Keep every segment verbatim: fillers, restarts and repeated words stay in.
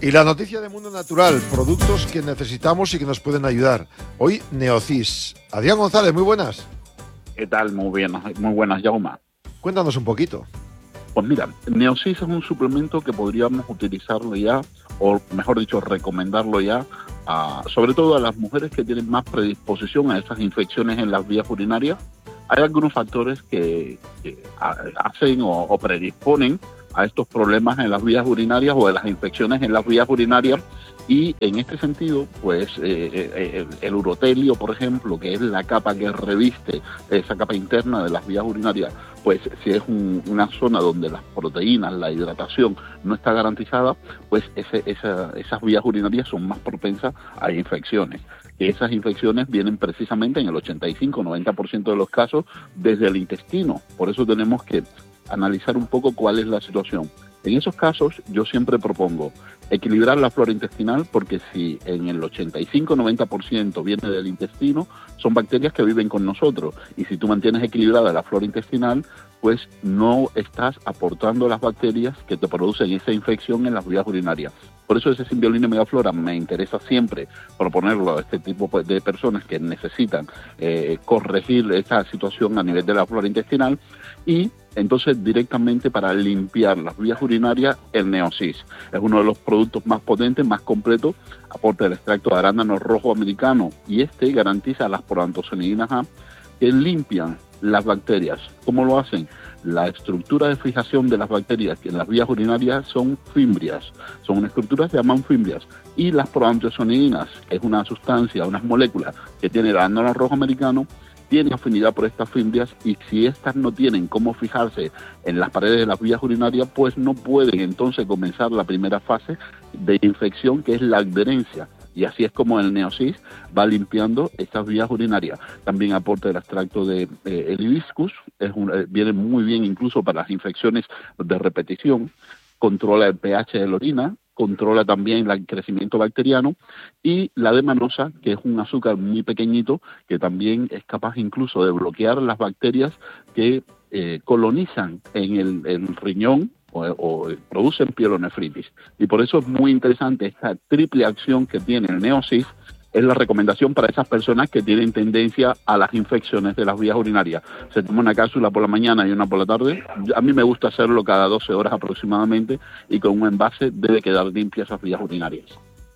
Y la noticia de Mundo Natural, productos que necesitamos y que nos pueden ayudar. Hoy, Neocis. Adrián González, muy buenas. ¿Qué tal? Muy bien, muy buenas, Jaume. Cuéntanos un poquito. Pues mira, Neocis es un suplemento que podríamos utilizarlo ya, o mejor dicho, recomendarlo ya, a, sobre todo a las mujeres que tienen más predisposición a esas infecciones en las vías urinarias. Hay algunos factores que, que hacen o, o predisponen a estos problemas en las vías urinarias o de las infecciones en las vías urinarias, y en este sentido, pues eh, eh, el urotelio, por ejemplo, que es la capa que reviste esa capa interna de las vías urinarias, pues si es un, una zona donde las proteínas, la hidratación no está garantizada, pues ese, esa, esas vías urinarias son más propensas a infecciones. Que esas infecciones vienen precisamente en el ochenta y cinco a noventa por ciento de los casos desde el intestino. Por eso tenemos que analizar un poco cuál es la situación. En esos casos yo siempre propongo equilibrar la flora intestinal, porque si en el ochenta y cinco a noventa por ciento viene del intestino, son bacterias que viven con nosotros, y si tú mantienes equilibrada la flora intestinal, pues no estás aportando las bacterias que te producen esa infección en las vías urinarias. Por eso ese Symbiolina Megaflora me interesa siempre proponerlo a este tipo de personas que necesitan eh, corregir esa situación a nivel de la flora intestinal, y entonces directamente para limpiar las vías urinarias, el Neocis. Es uno de los productos más potentes, más completos, aporta el extracto de arándano rojo americano, y este garantiza las proantocianinas A, que limpian las bacterias. ¿Cómo lo hacen? La estructura de fijación de las bacterias en las vías urinarias son fimbrias, son estructuras que se llaman fimbrias, y las proantocianinas es una sustancia, unas moléculas que tiene el arándano rojo americano, tiene afinidad por estas fimbrias, y si estas no tienen cómo fijarse en las paredes de las vías urinarias, pues no pueden entonces comenzar la primera fase de infección, que es la adherencia. Y así es como el Neocis va limpiando estas vías urinarias. También aporta el extracto de eh, el hibiscus, es un, eh, viene muy bien incluso para las infecciones de repetición, controla el pH de la orina, controla también el crecimiento bacteriano, y la D-manosa, que es un azúcar muy pequeñito, que también es capaz incluso de bloquear las bacterias que eh, colonizan en el, el riñón, O, o producen pielonefritis. Y por eso es muy interesante esta triple acción que tiene el Neocis. Es la recomendación para esas personas que tienen tendencia a las infecciones de las vías urinarias. Se toma una cápsula por la mañana y una por la tarde. A mí me gusta hacerlo cada doce horas aproximadamente, y con un envase debe quedar limpias esas vías urinarias.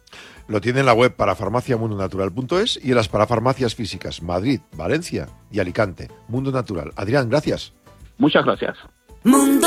Lo tiene en la web para farmacia mundo natural punto es y en las parafarmacias físicas Madrid, Valencia y Alicante. Mundo Natural. Adrián, gracias. Muchas gracias. Mundo